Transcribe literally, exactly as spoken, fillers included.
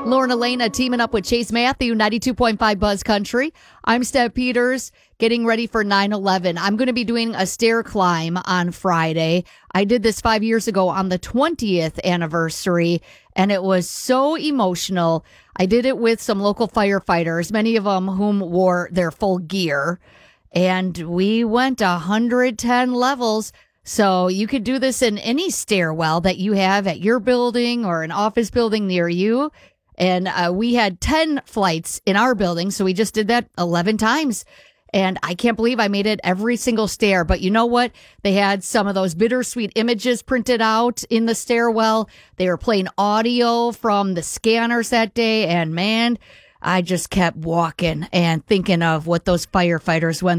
Lauren Elena teaming up with Chase Matthew, ninety-two point five Buzz Country. I'm Steph Peters, getting ready for nine eleven. I'm going to be doing a stair climb on Friday. I did this five years ago on the twentieth anniversary, and it was so emotional. I did it with some local firefighters, many of them whom wore their full gear, and we went one hundred ten levels. So you could do this in any stairwell that you have at your building or an office building near you. And uh, we had ten flights in our building, so we just did that eleven times. And I can't believe I made it every single stair. But you know what? They had some of those bittersweet images printed out in the stairwell. They were playing audio from the scanners that day. And man, I just kept walking and thinking of what those firefighters went